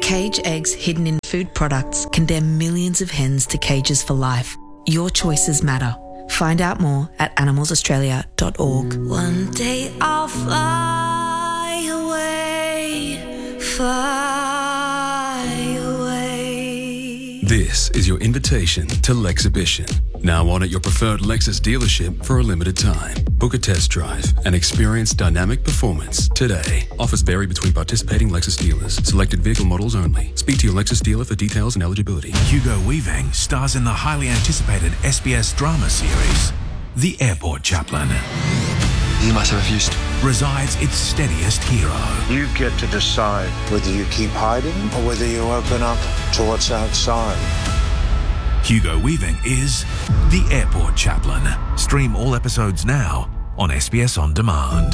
Cage eggs hidden in food products condemn millions of hens to cages for life. Your choices matter. Find out more at animalsaustralia.org. One day I'll fly away, fly away. This is your invitation to Lexhibition. Now on at your preferred Lexus dealership for a limited time. Book a test drive and experience dynamic performance today. Offers vary between participating Lexus dealers. Selected vehicle models only. Speak to your Lexus dealer for details and eligibility. Hugo Weaving stars in the highly anticipated SBS drama series, The Airport Chaplain. You must have refused. Resides its steadiest hero. You get to decide whether you keep hiding or whether you open up to what's outside. Hugo Weaving is The Airport Chaplain. Stream all episodes now on SBS On Demand.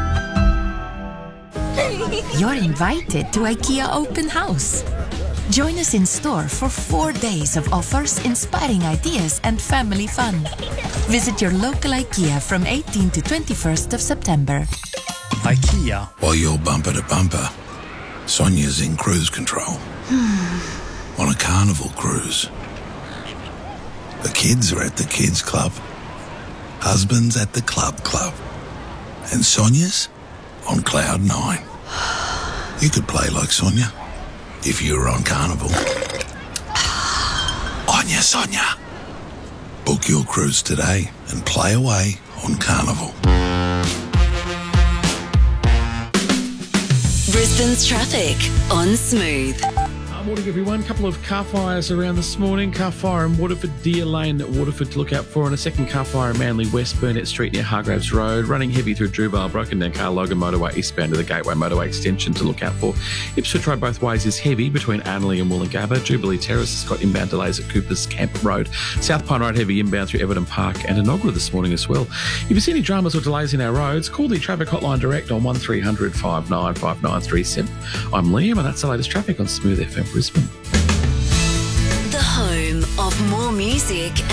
You're invited to IKEA Open House. Join us in store for 4 days of offers, inspiring ideas and family fun. Visit your local IKEA from 18 to 21st of September. IKEA. While you're bumper to bumper, Sonia's in cruise control. On a carnival cruise. The kids are at the kids club. Husband's at the club. And Sonia's on cloud 9. You could play like Sonia if you were on Carnival. Anya, Sonia. Book your cruise today and play away on Carnival. Brisbane's traffic on Smooth. Morning everyone. Couple of car fires around this morning. Car fire in Waterford, Deer Lane at Waterford to look out for, and a second car fire in Manly West, Burnett Street near Hargraves Road. Running heavy through Drewvale, broken down car Logan Motorway eastbound to the Gateway Motorway extension to look out for. Ipswich Road both ways is heavy between Arnley and Woolloongabba. Jubilee Terrace has got inbound delays at Coopers Camp Road. South Pine Road heavy inbound through Everton Park and Enoggera this morning as well. If you see any dramas or delays in our roads, call the traffic hotline direct on 1300 595937. I'm Liam and that's the latest traffic on Smooth FM Brisbane. The home of more music